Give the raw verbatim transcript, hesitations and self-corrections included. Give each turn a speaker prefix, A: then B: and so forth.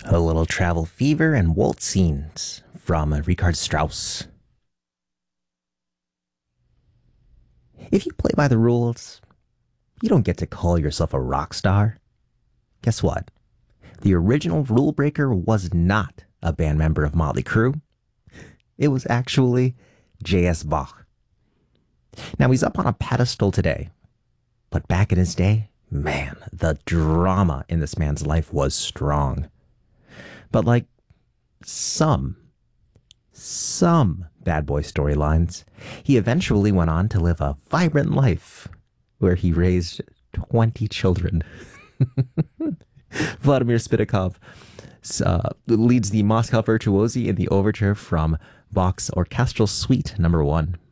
A: A little travel fever and waltz scenes from Richard Strauss. If you play by the rules, you don't get to call yourself a rock star. Guess what? The original rule breaker was not a band member of Motley Crue. It was actually J S. Bach. Now, he's up on a pedestal today, but back in his day, man, the drama in this man's life was strong. But like some, some bad boy storylines, he eventually went on to live a vibrant life where he raised twenty children. Vladimir Spivakov uh, leads the Moscow Virtuosi in the overture from Bach's Orchestral Suite number one.